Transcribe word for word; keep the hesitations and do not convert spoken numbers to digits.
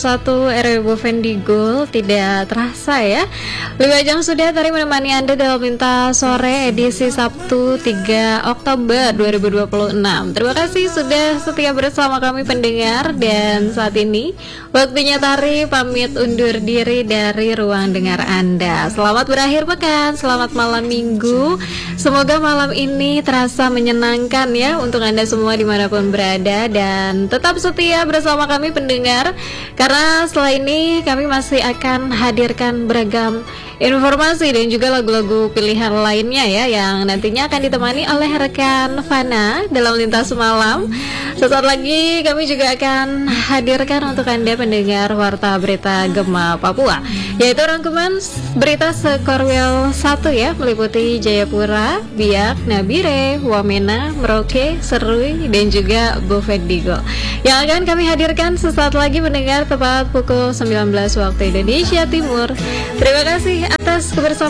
Satu R W Bovendigul. Tidak terasa ya, lima jam sudah tadi menemani Anda dalam Minta Sore edisi Sabtu tiga Oktober dua ribu dua puluh enam. Terima kasih sudah setia bersama kami pendengar. Dan saat ini waktunya Tari pamit undur diri dari ruang dengar Anda. Selamat berakhir pekan, selamat malam minggu. Semoga malam ini terasa menyenangkan ya untuk Anda semua dimanapun berada. Dan tetap setia bersama kami pendengar, karena setelah ini kami masih akan hadirkan beragam informasi dan juga lagu-lagu pilihan lainnya ya, yang nantinya akan ditemani oleh rekan Fana dalam Lintas Malam. Sesaat lagi kami juga akan hadirkan untuk Anda pendengar Warta Berita Gema Papua, yaitu rangkuman berita Sekorwil satu ya, meliputi Jayapura, Biak, Nabire, Wamena, Merauke, Serui, dan juga Bovendigul, yang akan kami hadirkan sesaat lagi mendengar tepat pukul sembilan belas waktu Indonesia Timur. Terima kasih atas kebersamaan